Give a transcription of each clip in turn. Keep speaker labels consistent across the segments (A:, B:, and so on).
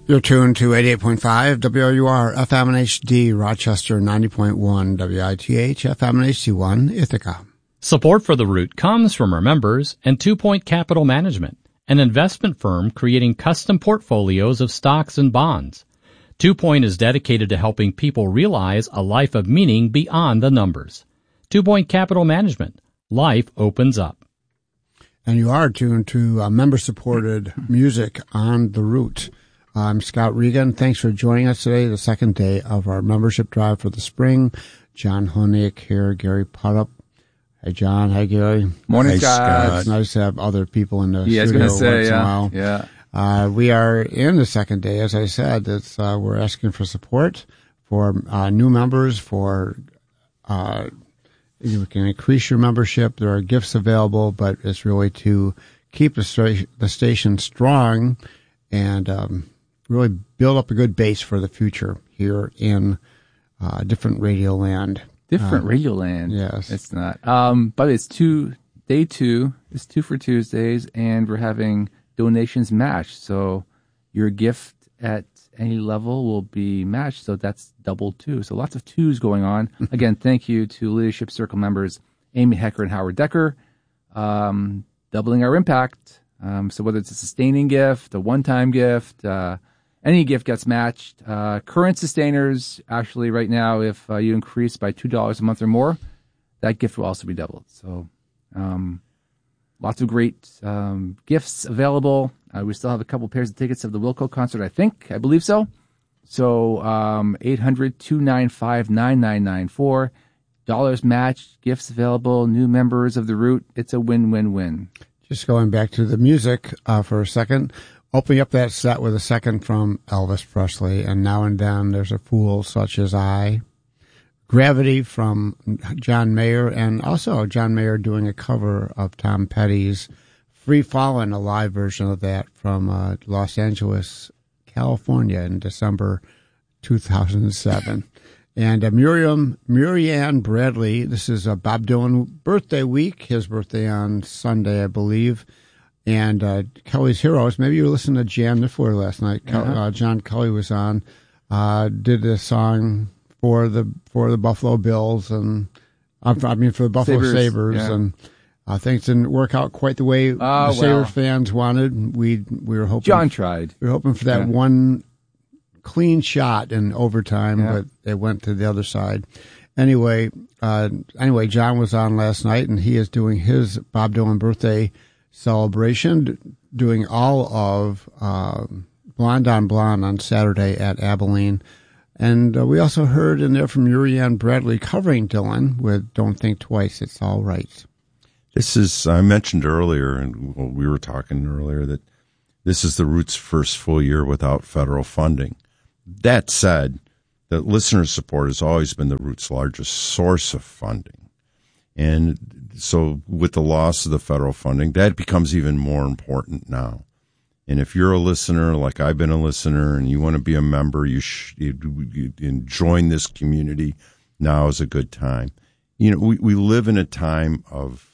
A: You're tuned to 88.5 WRUR FM and HD, Rochester 90.1 WITH FM and HD1, Ithaca.
B: Support for The Root comes from our members and 2 Point Capital Management, an investment firm creating custom portfolios of stocks and bonds. 2 Point is dedicated to helping people realize a life of meaning beyond the numbers. 2 Point Capital Management. Life opens up.
A: And you are tuned to member-supported music on The Root. I'm Scott Regan. Thanks for joining us today, the second day of our membership drive for the spring. John Honick here, Gary Putup. Hey, John. Hey, Gary.
C: Morning,
A: hey,
C: Scott.
A: It's nice to have other people in the studio
C: I was going to say,
A: once in a while.
C: Yeah.
A: We are in the second day, as I said. We're asking for support for new members, for you can increase your membership. There are gifts available, but it's really to keep the station strong and really build up a good base for the future here in different radio land.
C: Different radio land.
A: Yes.
C: It's not. But it's day two. It's 2 for Tuesdays, and we're having donations matched. So your gift at any level will be matched. So that's double 2. So lots of 2s going on. Again, thank you to Leadership Circle members Amy Hecker and Howard Decker, doubling our impact. So whether it's a sustaining gift, a one-time gift, any gift gets matched. Current sustainers, actually right now, if you increase by $2 a month or more, that gift will also be doubled. So lots of great gifts available. We still have a couple pairs of tickets of the Wilco concert, I believe so. So 800-295-9994. Dollars matched, gifts available, new members of The Root. It's a win-win-win.
A: Just going back to the music for a second, opening up that set with a second from Elvis Presley, and Now and Then There's a Fool Such as I. Gravity from John Mayer, and also John Mayer doing a cover of Tom Petty's Free Fallin', a live version of that from Los Angeles, California in December 2007. And Murianne Bradley, this is Bob Dylan birthday week, his birthday on Sunday, I believe. And Kelly's Heroes, maybe you were listening to Jan Niffler last night. John Kelly was on, did this song for the Buffalo Bills and for the Buffalo Sabres.
C: Yeah.
A: And things didn't work out quite the way the Sabres fans wanted. We were hoping
C: John tried.
A: We were hoping for that one clean shot in overtime, but it went to the other side. Anyway, John was on last night, and he is doing his Bob Dylan birthday celebration, doing all of Blonde on Blonde on Saturday at Abilene. And we also heard in there from Murianne Bradley covering Dylan with Don't Think Twice, It's All Right.
D: This is, I mentioned earlier, and we were talking earlier, that this is the Roots' first full year without federal funding. That said, the listener support has always been the Roots' largest source of funding. And so with the loss of the federal funding, that becomes even more important now. And if you're a listener, like I've been a listener, and you want to be a member, you join this community, now is a good time. You know, we live in a time of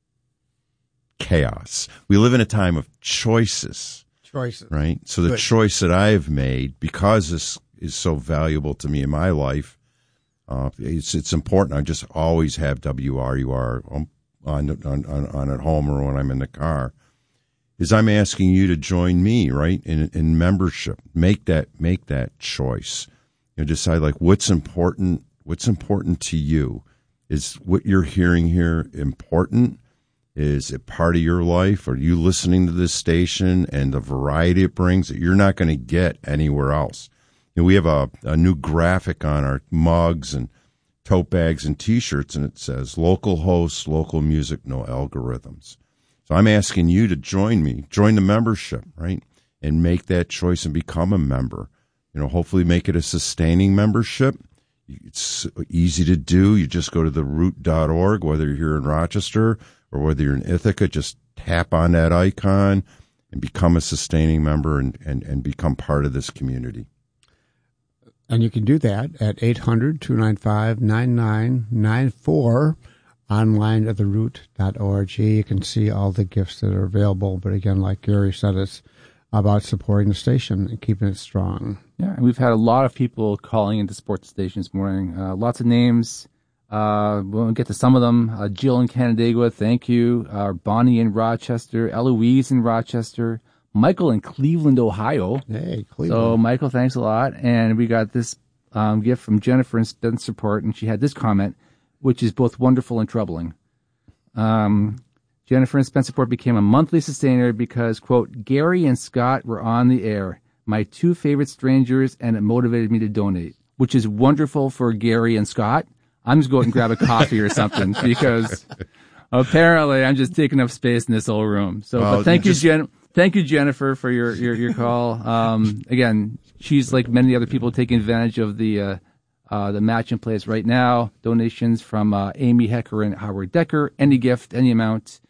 D: chaos. We live in a time of choices. Right? So the choice that I've made, because this is so valuable to me in my life, it's important. I just always have WRUR on at home or when I'm in the car. Is I'm asking you to join me, right, in membership. Make that choice. You know, decide like what's important to you. Is what you're hearing here important? Is it part of your life? Are you listening to this station and the variety it brings that you're not going to get anywhere else? You know, we have a new graphic on our mugs and tote bags and T-shirts, and it says, local hosts, local music, no algorithms. So I'm asking you to join me, join the membership, right, and make that choice and become a member. You know, hopefully make it a sustaining membership. It's easy to do. You just go to theroot.org, whether you're here in Rochester or whether you're in Ithaca, just tap on that icon and become a sustaining member and become part of this community.
A: And you can do that at 800-295-9994, online at theroot.org. You can see all the gifts that are available. But again, like Gary said, it's about supporting the station and keeping it strong.
C: Yeah, and we've had a lot of people calling in to support the station this morning. Lots of names. We'll get to some of them. Jill in Canandaigua, thank you. Bonnie in Rochester. Eloise in Rochester. Michael in Cleveland, Ohio.
A: Hey, Cleveland.
C: So, Michael, thanks a lot. And we got this gift from Jennifer in Spencerport, and she had this comment, which is both wonderful and troubling. Jennifer in Spencerport became a monthly sustainer because, quote, Gary and Scott were on the air, my two favorite strangers, and it motivated me to donate, which is wonderful for Gary and Scott. I'm just going and grab a coffee or something because apparently I'm just taking up space in this whole room. So, but thank you, Jennifer, for your call. Again, she's like many other people taking advantage of the match in place right now. Donations from Amy Hecker and Howard Decker. Any gift, any amount,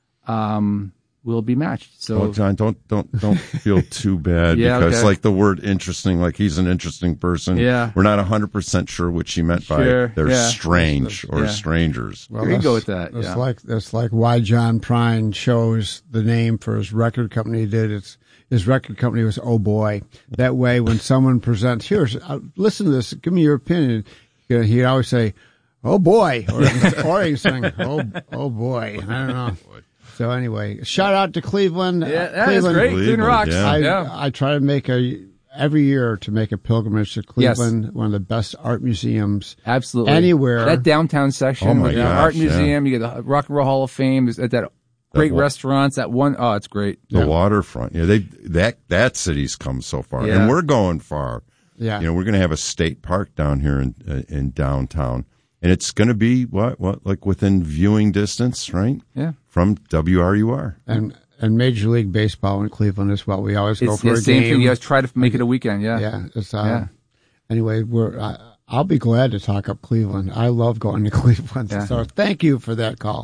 C: will be matched. So,
D: John, don't feel too bad because like the word interesting, like he's an interesting person.
C: Yeah.
D: We're not 100% sure what she meant by they're strange or strangers.
C: Well, you go with that.
A: That's like why John Prine chose the name for his record company he did. His record company was Oh Boy. That way, when someone presents, listen to this, give me your opinion, he'd always say, oh boy, or he'd sing, oh boy. I don't know. So anyway, shout out to Cleveland.
C: Yeah,
A: Cleveland,
C: that's great. Cleveland rocks.
A: Yeah. I try to make every year to make a pilgrimage to Cleveland, one of the best art museums.
C: Absolutely.
A: Anywhere.
C: That downtown section with the art museum, you get the Rock and Roll Hall of Fame, there's that great restaurants, that one, it's great.
D: The waterfront. Yeah, that city's come so far. Yeah. And we're going far.
A: Yeah.
D: We're going to have a state park down here in downtown. And it's going to be like within viewing distance, right?
C: Yeah.
D: From WRUR.
A: And Major League Baseball in Cleveland as well. We always go for a
C: same
A: game.
C: Thing. You guys try to make it a weekend. Yeah.
A: Yeah. It's, Anyway, I'll be glad to talk up Cleveland. I love going to Cleveland. Yeah. So thank you for that call.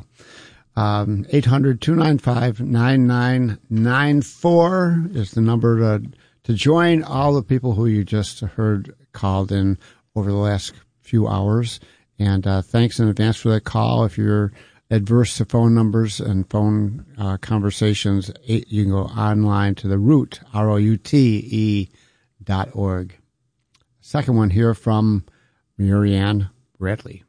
A: 800-295-9994 is the number to join all the people who you just heard called in over the last few hours. And thanks in advance for that call. If you're adverse to phone numbers and phone conversations, you can go online to the Route, ROUTE.org. Second one here from Marianne Bradley.